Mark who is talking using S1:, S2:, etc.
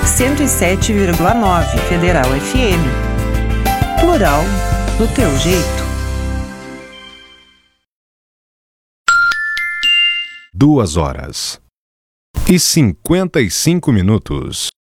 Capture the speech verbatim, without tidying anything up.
S1: cento e sete vírgula nove Federal F M. Plural do teu jeito.
S2: Duas horas e cinquenta e cinco minutos.